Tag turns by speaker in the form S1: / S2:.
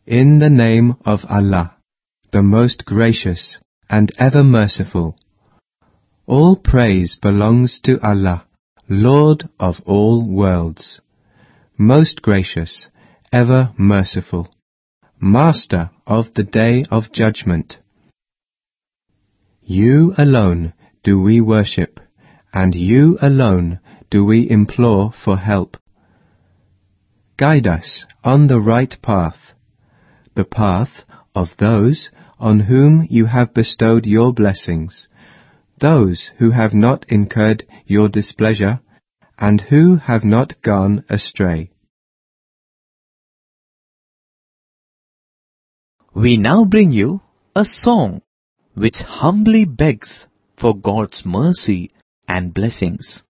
S1: In the name of Allah, the most gracious and ever merciful. All praise belongs to Allah, Lord of all worlds, most gracious, ever merciful, Master of the Day of Judgment. You alone do we worship, and you alone do we implore for help. Guide us on the right path, the path of those on whom you have bestowed your blessings, those who have not incurred your displeasure, and who have not gone astray.
S2: We now bring you a song which humbly begs for God's mercy and blessings.